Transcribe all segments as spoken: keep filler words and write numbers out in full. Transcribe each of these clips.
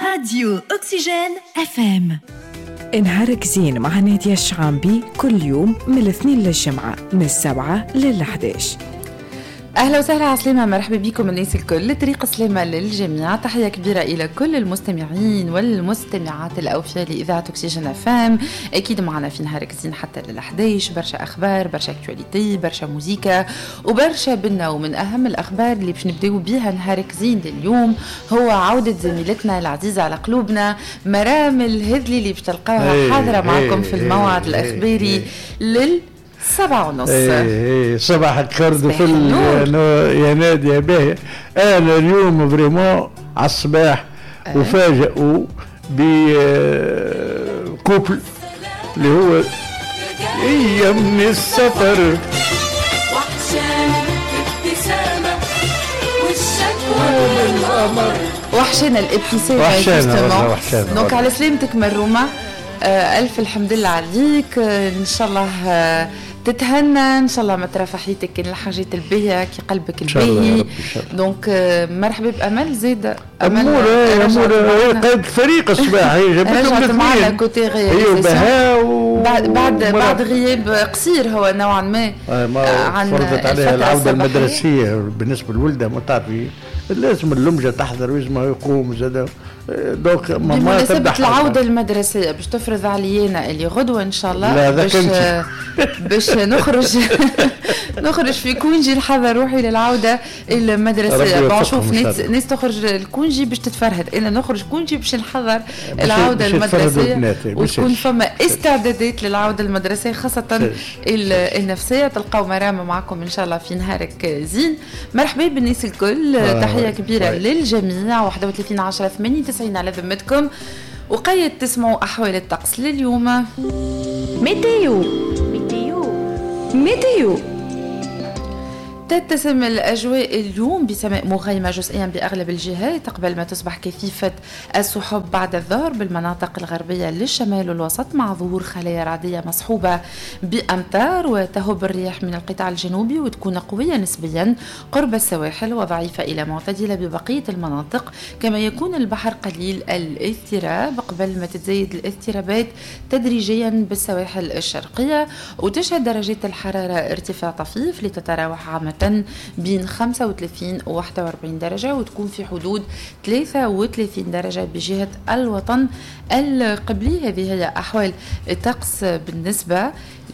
راديو أكسجين اف ام. نهارك زين مع نادية الشعامبي كل يوم من الاثنين للجمعة من السبعة للحداش. أهلا وسهلا عسلامة، مرحبا بكم الناس الكل. طريق سلامة للجميع، تحية كبيرة إلى كل المستمعين والمستمعات الأوفياء لإذاعة أكسجين اف ام. أكيد معنا في نهارك زين حتى للحداش، برشا أخبار، برشا اكتواليتي، برشا موسيقى وبرشا بنا. ومن أهم الأخبار اللي باش نبداو بها نهارك زين لليوم هو عودة زميلتنا العزيزة على قلوبنا مرام الهذلي اللي باش تلقاها حاضرة معكم في الموعد الأخباري لل سبعة ونص. ايه ايه صباحك خرد في يا نادية باهي. انا اليوم فريمون على الصباح أه. وفاجئوا بكوبل اللي هو هي من السفر وحشان ابتسامة والشكوى والقمر. وحشنا الابتسامة وحشنا. دونك على سلامتك مرومة. آه ألف الحمد لله عليك. آه إن شاء الله آه تتهنى ان شاء الله، ما ترافحيتك كاين الحاجات الباهيه كي قلبك الباهي. دونك مرحبا بامل زيد. امل امور قائد فريق الصباح هي جابت معنا كوتي غياب بعد بعد بعد غياب قصير هو نوعا ما. عن فرضت عليها العوده المدرسيه بالنسبه للولده، ما تعرفي لازم اللمجه تحضر ويزما يقوم زاد. دوك بمناسبة العودة المدرسية باش تفرض علينا اللي غدوة إن شاء الله باش باش نخرج نخرج في كونجي الحظر روحي للعودة المدرسية. بنشوف ناس ناس تخرج الكونجي باش تتفرهد، أنا نخرج كونجي باش نحضر العودة المدرسية وتكون فما استعدادات للعودة المدرسية خاصة النفسية. تلقاو مرامة معكم إن شاء الله في نهارك زين. مرحبا بالناس الكل، تحية كبيرة للجميع. واحد وثلاثين عشرة ثمانية وتسعين على ذمتكم. وقيد تسمعوا أحوال الطقس لليوم. ميتيو ميتيو ميتيو. تتسم الأجواء اليوم بسماء مغيمة جزئيا بأغلب الجهات قبل ما تصبح كثيفة السحب بعد الظهر بالمناطق الغربية للشمال والوسط، مع ظهور خلايا رعدية مصحوبة بأمطار، وتهب الرياح من القطاع الجنوبي وتكون قوية نسبيا قرب السواحل وضعيفة إلى معتدلة ببقية المناطق، كما يكون البحر قليل الاضطراب قبل ما تتزايد الاضطرابات تدريجيا بالسواحل الشرقية. وتشهد درجات الحرارة ارتفاع طفيف لتتراوح عامة بين خمسة وثلاثين و واحد وأربعين درجة، وتكون في حدود ثلاثة وثلاثين درجة بجهة الوطن القبلي. هذه هي أحوال الطقس بالنسبة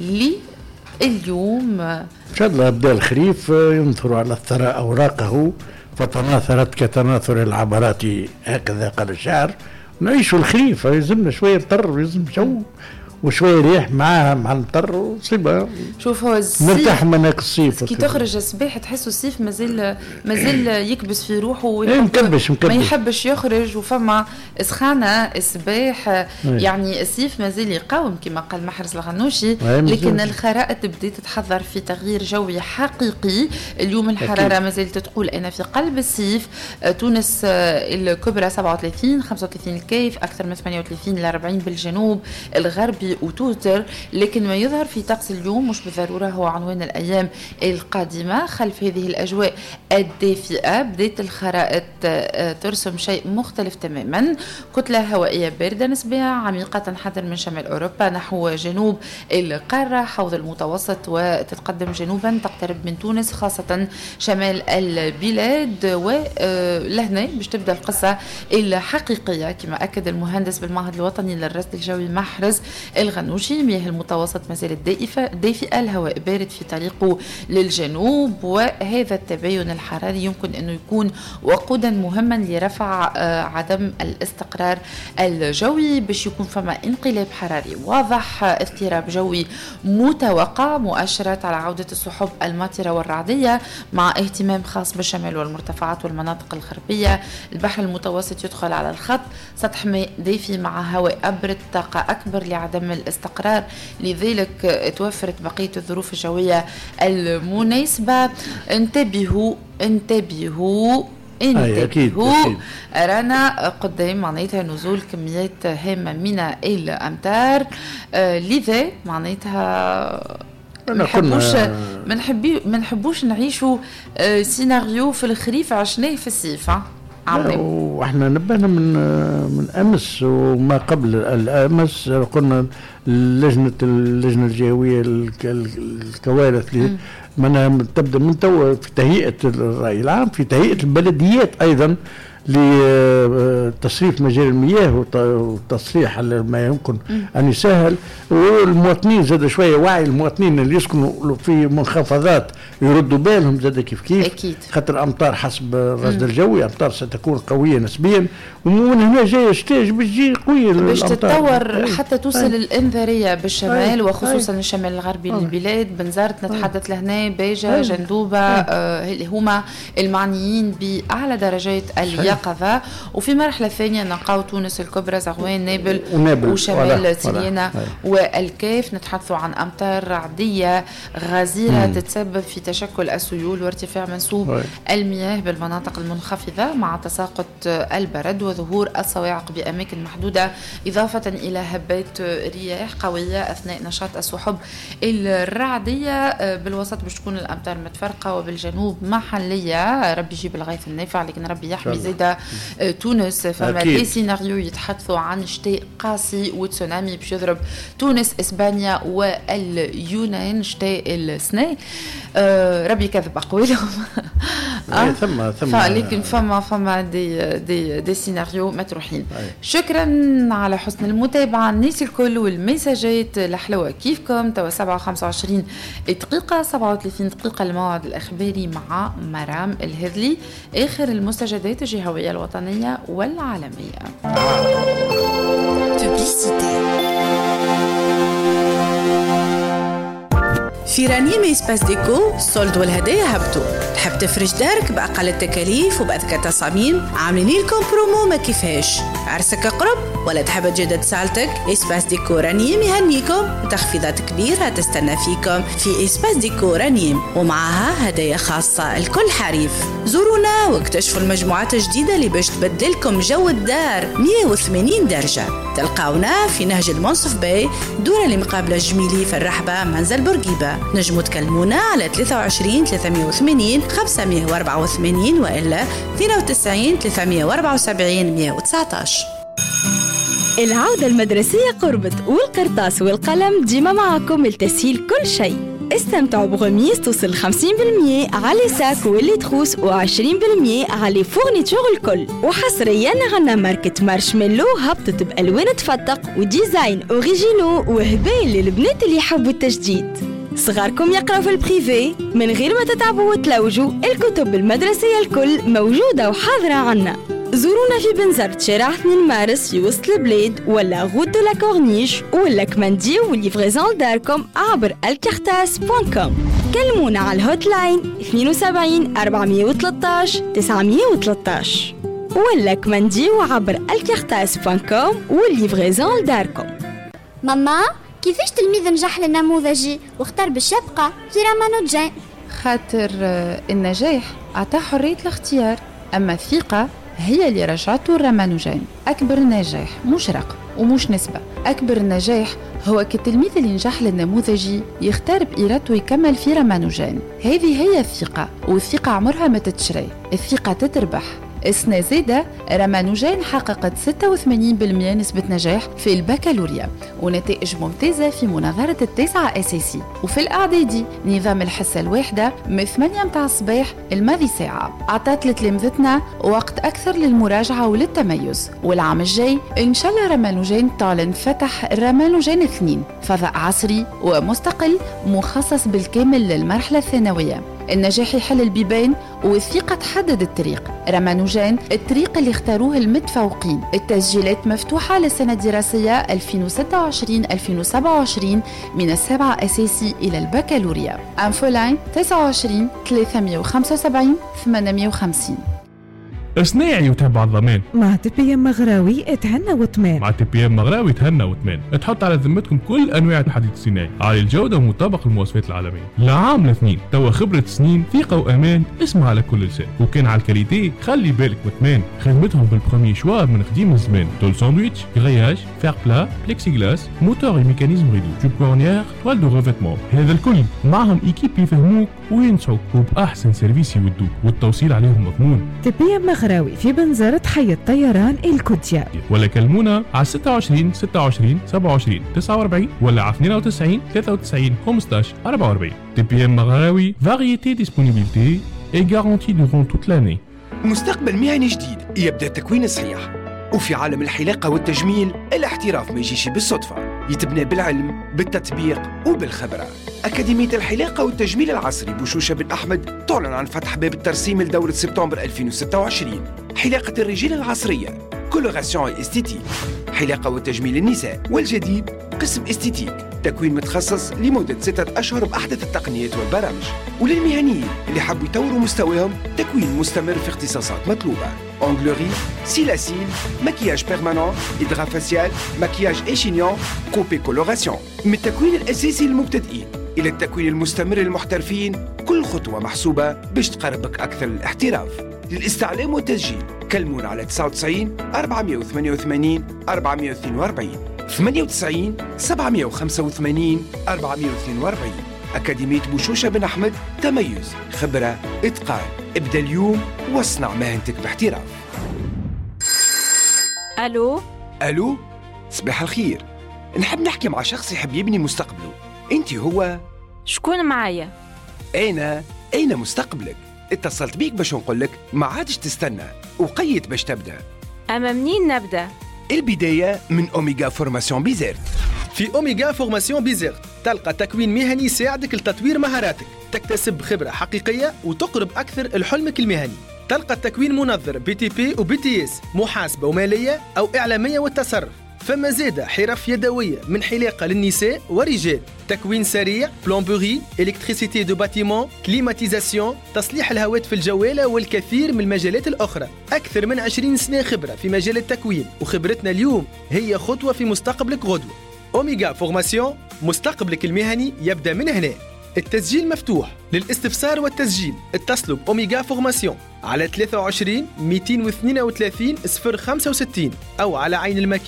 لليوم. إن شاء الله بدأ الخريف ينثر على الثرى أوراقه فتناثرت كتناثر العبرات، هكذا قال الشاعر. نعيش الخريف، يلزمنا شوية طر ويلزم جو وشوية ريح معاها مع المطر وصيبة. شوف هو الصيف مرتاح منك الصيف كي تخرج الصباح تحسوا الصيف مازال مازال يكبس في روحه ومكبش مكبش ما يحبش يخرج، وفما سخانة الصباح. يعني الصيف مازال يقاوم كما قال محرز الغنوشي، لكن الخرائط بدأت تتحضر في تغيير جوي حقيقي. اليوم الحرارة مازالت تقول أنا في قلب الصيف. تونس الكبرى سبعة وثلاثين خمسة وثلاثين الكيف، أكثر من ثمانية وثلاثين إلى أربعين بالجنوب الغربي وتوتر. لكن ما يظهر في طقس اليوم مش بالضرورة هو عنوان الأيام القادمة. خلف هذه الأجواء الدافئة بدأت الخرائط ترسم شيء مختلف تماما. كتلة هوائية باردة نسبيا عميقة تنحدر من شمال أوروبا نحو جنوب القارة حوض المتوسط وتتقدم جنوبا تقترب من تونس خاصة شمال البلاد. ولهنا باش تبدأ القصة الحقيقية كما أكد المهندس بالمعهد الوطني للرصد الجوي محرز الغنوشي. مياه المتوسط ما زالت دافئة، الهواء بارد في طريقه للجنوب، وهذا التباين الحراري يمكن أنه يكون وقودا مهما لرفع عدم الاستقرار الجوي باش يكون فما انقلاب حراري واضح، اضطراب جوي متوقع، مؤشرات على عودة السحب الماطرة والرعدية مع اهتمام خاص بالشمال والمرتفعات والمناطق الغربية. البحر المتوسط يدخل على الخط، سطح ماء دافي مع هواء أبرد، طاقة أكبر لعدم الاستقرار، لذلك توفرت بقية الظروف الجوية المناسبة. انتبهوا انتبهوا انتبهوا رانا قدام معناتها نزول كميات هامة من الأمطار. آه لذا معناتها ما نحبوش ما نحبوش نعيشوا آه سيناريو في الخريف عشناه في الصيف. عملوا. واحنا نبهنا من من امس وما قبل الامس، قلنا لجنه اللجنه الجهويه الكوارث اللي منها تبدا من تو في تهيئه الراي العام، في تهيئه البلديات ايضا لتصريف مجاري المياه وتصليح ما يمكن أن يسهل، والمواطنين زاد شوية وعي المواطنين اللي يسكنوا في منخفضات يردوا بالهم زاد كيف كيف أكيد. خاطر الأمطار حسب الرصد الجوي أمطار ستكون قوية نسبيا، ومن هنا جاية شتاج باش تجي قوية باش تتطور حتى توصل الإنذارية بالشمال وخصوصا أي. الشمال الغربي أي. للبلاد. بنزرت نتحدث لهنا باجة جندوبة آه اللي هما المعنيين بأعلى درجات اليقظة. قضاء. وفي مرحلة ثانية نلقاو تونس الكبرى زغوان نابل, نابل وشمال سيناء والكاف. نتحدثوا عن أمطار رعدية غزيرة مم. تتسبب في تشكل السيول وارتفاع منسوب وي. المياه بالمناطق المنخفضة مع تساقط البرد وظهور الصواعق بأماكن محدودة، إضافة إلى هبات رياح قوية أثناء نشاط السحب الرعدية. بالوسط باش تكون الأمطار متفرقة وبالجنوب محلية. ربي يجيب الغيث النافع لكن ربي يحمي زيدا تونس. فما دي سيناريو يتحدثوا عن شتاء قاسي وتسونامي باش يضرب تونس اسبانيا واليونان شتاء السنة. آه ربي كذب اقوالهم. آه ثم ثم لكن فما فما دي دي دي سيناريو مطروحين. شكرا على حسن المتابعه الناس الكل والمساجات الحلوه كيفكم. توا سبعة وخمسة وعشرين دقيقه سبعة وثلاثين دقيقه الموعد الاخباري مع مرام الهذلي. اخر المستجدات الجهويه الوطنية والعالمية. في رنيم إسباس ديكو الصولد والهدايا هبطوا. تحب تفرش دارك بأقل التكاليف وبأذكى تصاميم؟ عاملين لكم برومو ما كيفاش. عرسك أقرب ولا تحب تجدد سالتك؟ إسباس ديكو رنيم يهنيكم وتخفيضات كبيرة تستنى فيكم في إسباس ديكو رنيم، ومعها هدايا خاصة الكل حريف. زورونا واكتشفوا المجموعات الجديدة اللي باش تبدلكم جو الدار مية وثمانين درجة. تلقاونا في نهج المنصف باي دورة اللي مقابلة الجميلي في الرحبة منزل بورقيبة. نجموا تكلمونا على ثلاثة وعشرين ثلاثمية وثمانين خمسمية وأربعة وثمانين وإلا اثنين وتسعين ثلاثمية وأربعة وسبعين مية وتسعطاش. العودة المدرسية قربت والقرطاس والقلم ديما معكم لتسهيل كل شيء. استمتعوا بغميس توصل خمسين بالمية على ساك واللي تخوص وعشرين بالمية على فورنيتور الكل. وحصريا عنا ماركة مارشميلو هبطت بألوان تفتق وديزاين أوريجينو وهبال للبنات اللي يحبوا التجديد. صغاركم يقرأوا في البريفي من غير ما تتعبوا وتلوجوا. الكتب المدرسية الكل موجودة وحاضرة عنا. زورونا في بنزرت شارع اثنين مارس في وسط البلاد ولا غود دو لا كورنيش ولا كماندي وليفريزون داركم عبر الكارتاس دوت كوم. كلمونا على الهوت لاين اثنين وسبعين أربعمية وثلاثطاش تسعمية وثلاثطاش ولا كماندي وعبر الكارتاس دوت كوم والليفريزون داركم. ماما كيفاش تلميذ نجح للنموذجي واختار بالشبقة في رامانوجان؟ خاطر النجاح أعطاه حرية الاختيار، أما الثقة هي اللي رجعته الرامانوجان. أكبر نجاح مش رقم ومش نسبة. أكبر نجاح هو كالتلميذ اللي نجح للنموذجي يختار بإرادته يكمل في رامانوجان. هذه هي الثقة، والثقة عمرها ما تتشري، الثقة تتربح. السنة زادة رامانوجان حققت ستة وثمانين بالمية نسبة نجاح في البكالوريا ونتائج ممتازة في مناظرة التاسعة أساسي. وفي الإعدادي نظام الحصة الواحدة من ثمانية متاع الصباح الماضي ساعة عطات لتلامذتنا وقت أكثر للمراجعة وللتميز. والعام الجاي إن شاء الله رامانوجان تعلن فتح رامانوجان اثنين، فضاء عصري ومستقل مخصص بالكامل للمرحلة الثانوية. النجاح يحل البيبان والثقة تحدد الطريق. رامانوجان الطريق اللي اختاروه المتفوقين. التسجيلات مفتوحة للسنة الدراسية ألفين وستة وعشرين ألفين وسبعة وعشرين من السابعة أساسي إلى البكالوريا. أنفولاين تسعة وعشرين ثلاثمية وخمسة وسبعين ثمانمية وخمسين. صناعي وتبع الضمان مع تي بي ام مغراوي اتهنى وطمان. مع تي بي ام مغراوي اتهنى وطمان. تحط على ذمتكم كل انواع الحديد الصناعي عالي الجوده ومطابق المواصفات العالميه. لعام لاثنين توا خبره سنين ثقه وامان اسمها على كل لسان. وكان على الكاليتي خلي بالك وطمان. خدمتهم بالبروميي شوا من قديم الزمان. تول ساندويتش غرياج فير بلا بليكسي غلاس موتور ميكانيزم ريدو جوب كورنيير توال دو ريفيتمون. هذا الكل معهم ايكيب يفهموك وينصحوك وباحسن سيرفيس يودوك والتوصيل عليهم مضمون. تي بي ام مغراوي في بنزرة حي الطيران الكوديا، ولا كلمونا على ستة وعشرين ستة وعشرين سبعة وعشرين تسعة وأربعين ولا على اثنين وتسعين ثلاثة وتسعين خمسطاش أربعة وأربعين. تي بي ام مغراوي، variété, disponibilité et garantie durant toute l'année. مستقبل مهني جديد يبدأ التكوين صحيح، وفي عالم الحلاقة والتجميل الاحتراف ما يجيش بالصدفة، يتبنى بالعلم بالتطبيق وبالخبرة. أكاديمية الحلاقة والتجميل العصري بوشوشة بن أحمد تعلن عن فتح باب الترسيم لدورة سبتمبر ألفين وستة وعشرين. حلاقة الرجال العصرية كولوراسيون استيتيك، حلاقة وتجميل النساء، والجديد قسم استيتيك، تكوين متخصص لمدة ستة أشهر بأحدث التقنيات والبرامج. وللمهنيين اللي حبوا يطوروا مستواهم، تكوين مستمر في اختصاصات مطلوبة: أونغلوري، سيلاسيل، مكياج بيرمانون، إدغام فاسيال، مكياج إيشينيون، كوبي كولوراسيون. من التكوين الأساسي للمبتدئين إلى التكوين المستمر للمحترفين، كل خطوة محسوبة باش تقربك أكثر للاحتراف. للاستعلام والتسجيل كلمونا على تسعة وتسعين أربعمائة وثمانية وثمانين أربعمائة واثنين وأربعين ثمانية وتسعين سبعمائة وخمسة وثمانين أربعمائة واثنين وأربعين. أكاديمية بوشوشة بن أحمد، تميز، خبرة، إتقان. ابدأ اليوم واصنع مهنتك باحتراف. ألو ألو، صباح الخير. نحب نحكي مع شخص يحب يبني مستقبله. أنت هو؟ شكون معايا؟ أنا أين مستقبلك؟ اتصلت بيك باش نقولك ما عادش تستنى وقيت باش تبدأ. أما منين نبدأ؟ البداية من أوميغا فورماسيون بيزيرت. في أوميغا فورماسيون بيزيرت تلقى تكوين مهني يساعدك لتطوير مهاراتك، تكتسب خبرة حقيقية وتقرب أكثر لحلمك المهني. تلقى التكوين منظر بي تي بي وبي تي اس، محاسبة ومالية أو إعلامية والتصرف. فما زادة حرف يدوية من حلاقة للنساء ورجال، تكوين سريع، بلومبوري، إلكتريسيتي دو باتيمون، كليماتيزاسيون، تصليح الهواتف الجوالة والكثير من المجالات الأخرى. أكثر من عشرين سنة خبرة في مجال التكوين، وخبرتنا اليوم هي خطوة في مستقبلك غدوة. أوميغا فورماسيون، مستقبلك المهني يبدأ من هنا. التسجيل مفتوح. للاستفسار والتسجيل اتصلوا بأوميغا فورماسيون على ثلاثة وعشرين مئتين واثنين وثلاثين صفر خمسة وستين أو على عين المكان